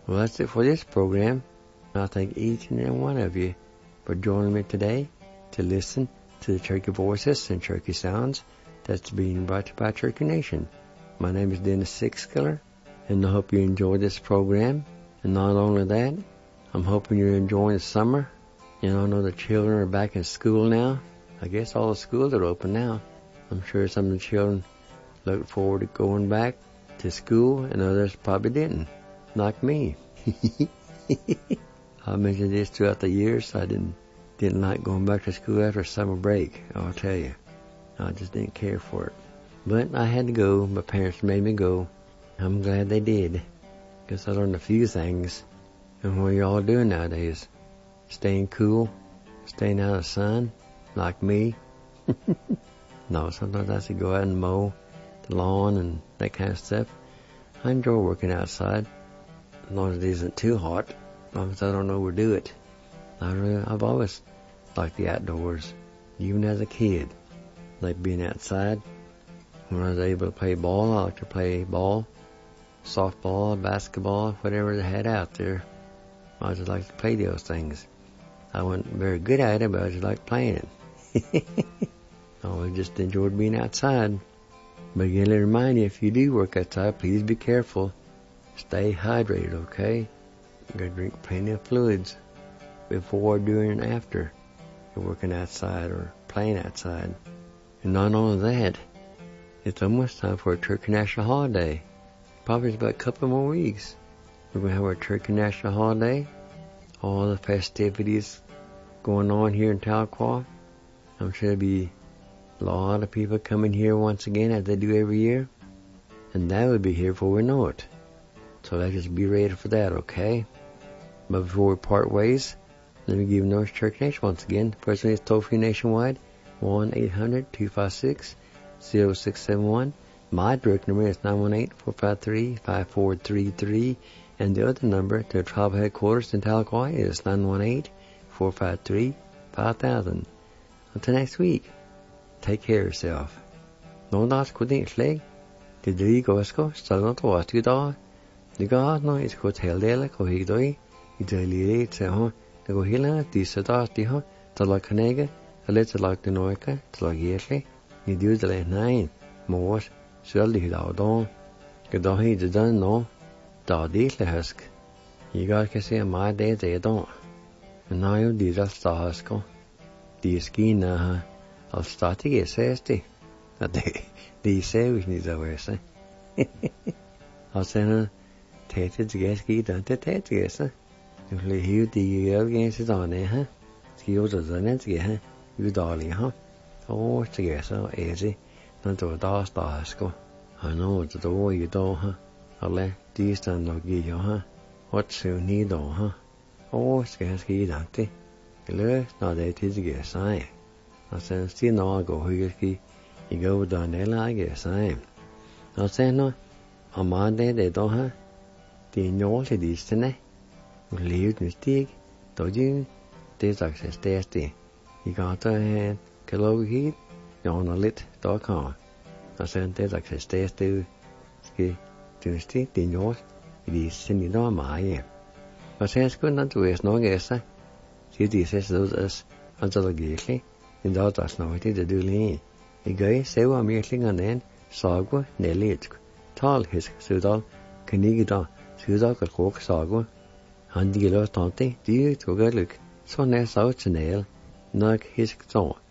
Well, that's it for this program. I thank each and every one of you for joining me today to listen to the Cherokee Voices and Cherokee Sounds that's being brought to you by Cherokee Nation. My name is Dennis Sixskiller, and I hope you enjoy this program. And not only that, I'm hoping you're enjoying the summer. I know the children are back in school now. I guess all the schools are open now. I'm sure some of the children look forward to going back to school, and others probably didn't, like me. I mentioned this throughout the years. I didn't like going back to school after summer break, I'll tell you. I just didn't care for it. But I had to go. My parents made me go. I'm glad they did, because I learned a few things. And what are y'all doing nowadays? Staying cool? Staying out of the sun? Like me? No, sometimes I have to go out and mow the lawn and that kind of stuff. I enjoy working outside, as long as it isn't too hot, as long as I don't overdo it. I've always liked the outdoors, even as a kid. Like being outside. When I was able to play ball, I like to play ball, softball, basketball, whatever they had out there. I just like to play those things. I wasn't very good at it, but I just liked playing it. I just enjoyed being outside. But again, let me remind you, if you do work outside, please be careful. Stay hydrated, okay? You gotta drink plenty of fluids before, during, and after you're working outside or playing outside. And not only that, it's almost time for a Turkey National Holiday. Probably about a couple more weeks. We're going to have our Turkey National Holiday. All the festivities going on here in Tahlequah. I'm sure there'll be a lot of people coming here once again, as they do every year. And that will be here before we know it. So let's just be ready for that, okay? But before we part ways, let me give North Cherokee Nation once again. First one is toll-free nationwide, 1-800-256-0671. My direct number is 918-453-5433. And the other number to the tribal headquarters in Tahlequah is 918-453-5000. Until next week, take care of yourself. No das kudin slag. The Drigosko, Salon to us, the Garno is called Heldela, Kohidoi, Idali, Teho, the Gohila, the Sadatiho, the Lacanega, a letter like the Noica, the Lagietli, you do the late 9, Morse, Surely Daudon, Gadahi, the Dun, no, Daditli Husk. You got to say my day they don't. And now you did just the Husko. The skin, I'll start to get safety. The savage needs a way, say. I'll send her. Tätet ski dante tätet if le hiu the against it on there, ski the net get you darling, huh? Oh, it's so easy. Not to a dog go. I know the door you do, huh? I'll let these stand no give you, huh? What's you need, huh? Oh, ski dante. Lure, not that is get sign. I said, still no go who ski. You go down there like a sign. I'll say no. On Monday they don't, huh? The north is the ne. We live in stick. Told you, there's access testy. You got to hand, Kilo heat, on a lit.com. I sent there's access test to ski to stick the north. It is sending on my. But since good not to waste no guess, see the says those us until the gately, and that's no it is the doing. A guy say what me on then, Sagwa, Nelly, tall his Sudal, Canigida. Sudal Cook Sago, Handilo Tante, dear to go look, so nice out to nail, knock his song.